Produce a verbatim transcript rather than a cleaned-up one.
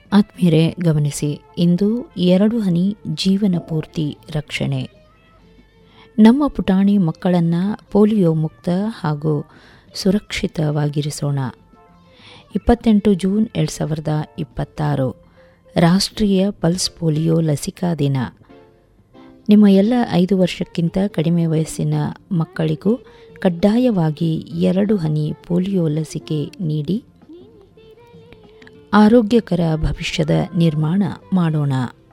ಆತ್ಮೀಯರೇ ಗಮನಿಸಿ, ಇಂದು ಎರಡು ಹನಿ ಜೀವನ ಪೂರ್ತಿ ರಕ್ಷಣೆ. ನಮ್ಮ ಪುಟಾಣಿ ಮಕ್ಕಳನ್ನು ಪೋಲಿಯೋ ಮುಕ್ತ ಹಾಗೂ ಸುರಕ್ಷಿತವಾಗಿರಿಸೋಣ. ಇಪ್ಪತ್ತೆಂಟು ಜೂನ್ ಎರಡು ಸಾವಿರದ ಇಪ್ಪತ್ತಾರು ರಾಷ್ಟ್ರೀಯ ಪಲ್ಸ್ ಪೋಲಿಯೋ ಲಸಿಕಾ ದಿನ. ನಿಮ್ಮ ಎಲ್ಲ ಐದು ವರ್ಷಕ್ಕಿಂತ ಕಡಿಮೆ ವಯಸ್ಸಿನ ಮಕ್ಕಳಿಗೂ ಕಡ್ಡಾಯವಾಗಿ ಎರಡು ಹನಿ ಪೋಲಿಯೋ ಲಸಿಕೆ ನೀಡಿ ಆರೋಗ್ಯಕರ ಭವಿಷ್ಯದ ನಿರ್ಮಾಣ ಮಾಡೋಣ.